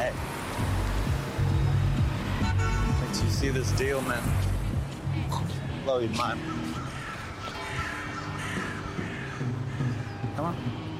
Hey. Wait till you see this deal, man. Blow your mind. Come on.